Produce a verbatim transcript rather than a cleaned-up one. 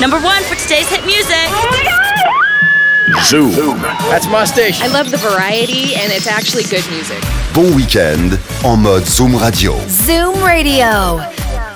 Number one for today's hit music. Oh my God! Zoom. Zoom. That's my station. I love the variety and it's actually good music. Bon week-end en mode Zoom Radio. Zoom Radio.